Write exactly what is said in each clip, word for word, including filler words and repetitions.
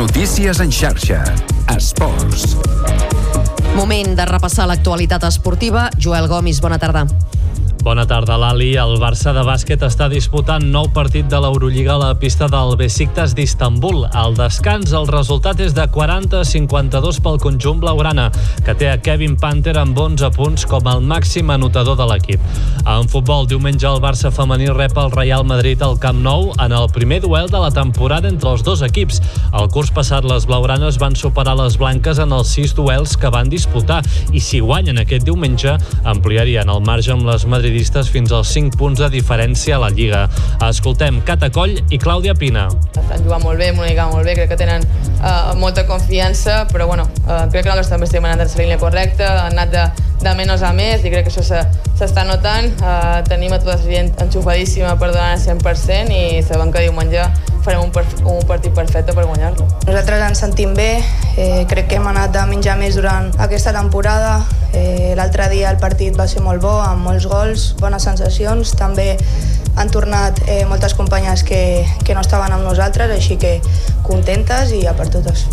Notícies en xarxa. Esports. Moment de repassar l'actualitat esportiva. Joel Gomis, bona tarda. Bona tarda, Lali. El Barça de bàsquet està disputant nou partit de l'Eurolliga a la pista del Besiktas d'Istanbul. Al descans, el resultat és de quaranta a cinquanta-dos pel conjunt blaugrana, que té a Kevin Panther amb onze punts com el màxim anotador de l'equip. En futbol, diumenge el Barça femení rep el Real Madrid al Camp Nou en el primer duel de la temporada entre els dos equips. El curs passat, les blaugranes van superar les blanques en els sis duels que van disputar i si guanyen aquest diumenge, ampliarien el marge amb les madridistes fins als cinc punts de diferència a la Lliga. Escoltem Cata Coll i Clàudia Pina. Estan jugant molt bé, m'ho dic molt bé, crec que tenen uh, molta confiança, però bueno, uh, crec que nosaltres també estem anant en la línia correcta, han anat de, de menys a més i crec que això s'està notant. Uh, tenim a tota la gent enxufadíssima per donar el cent per cent i sabem que diumenge farem un, un partit perfecte per guanyar-lo. Nosaltres ens sentim bé, eh, crec que hem anat de menjar més durant aquesta temporada. Eh, L'altre dia el partit va ser molt bo, amb molts gols, bones sensacions. També han tornat eh, moltes companyes que, que no estaven amb nosaltres, així que contentes i a per totes.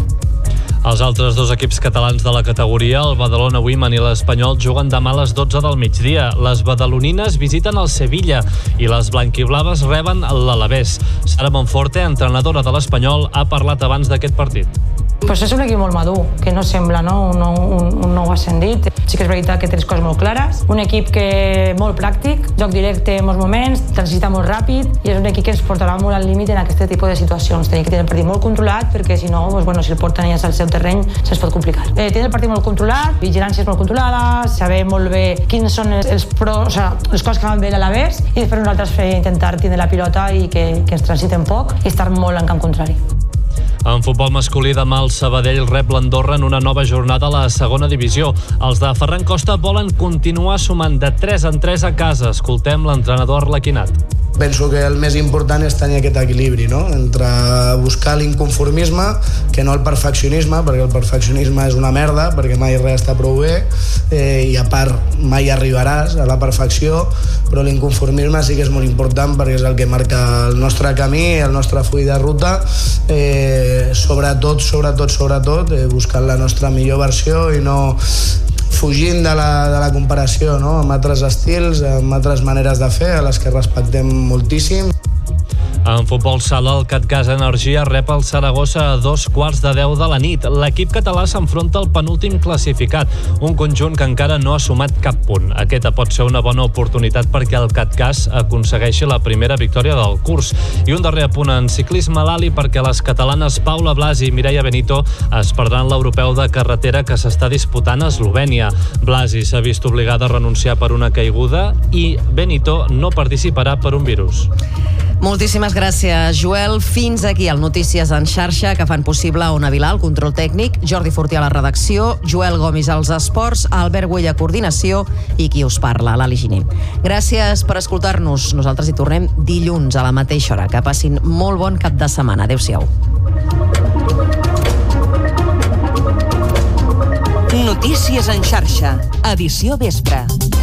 Els altres dos equips catalans de la categoria, el Badalona Women i l'Espanyol, juguen demà a les dotze del migdia. Les badalonines visiten el Sevilla i les blanquiblaves reben l'Alavés. Sara Monforte, entrenadora de l'Espanyol, ha parlat abans d'aquest partit. Pues és un equip molt madur, que no sembla no? un, un, un nou ascendit. Sí que és veritat que té coses molt clares. Un equip que molt pràctic, joc directe en molts moments, transita molt ràpid i és un equip que ens portarà molt al límit en aquest tipus de situacions. Tenim que tenir el partit molt controlat perquè si no, pues, bueno, si el porten ells al seu terreny se'ns pot complicar. Eh, tenir el partit molt controlat, vigilàncies molt controlades, saber molt bé quins són els, els pros, o sigui, les coses que van bé a l'Alavés i després nosaltres fer, intentar tindre la pilota i que, que ens transiten poc i estar molt en camp contrari. En futbol masculí, demà el Sabadell rep l'Andorra en una nova jornada a la segona divisió. Els de Ferran Costa volen continuar sumant de tres en tres a casa. Escoltem l'entrenador arlequinat. Penso que el més important és tenir aquest equilibri, no? Entre buscar l'inconformisme, que no el perfeccionisme, perquè el perfeccionisme és una merda, perquè mai res està prou bé, eh, i a part mai arribaràs a la perfecció, però l'inconformisme sí que és molt important perquè és el que marca el nostre camí, el nostre full de ruta, eh, sobretot, sobretot, sobretot, eh, buscant la nostra millor versió i no fugint de la, de la comparació, no? Amb altres estils, amb altres maneres de fer, a les que respectem moltíssim. En futbol sala, el Catgas Energia rep el Saragossa a dos quarts de deu de la nit. L'equip català s'enfronta al penúltim classificat, un conjunt que encara no ha sumat cap punt. Aquesta pot ser una bona oportunitat perquè el Catgas aconsegueixi la primera victòria del curs. I un darrer apunt en ciclisme, l'Ali, perquè les catalanes Paula Blasi i Mireia Benito es perdran l'europeu de carretera que s'està disputant a Eslovènia. Blasi s'ha vist obligada a renunciar per una caiguda i Benito no participarà per un virus. Moltíssimes gràcies, Joel. Fins aquí el Notícies en xarxa, que fan possible Ona Vilà, el control tècnic, Jordi Fortí a la redacció, Joel Gomis als esports, Albert Güell a coordinació i qui us parla, l'Ali Giner. Gràcies per escoltar-nos. Nosaltres hi tornem dilluns a la mateixa hora. Que passin molt bon cap de setmana. Adéu-siau. Notícies en xarxa, edició vespre.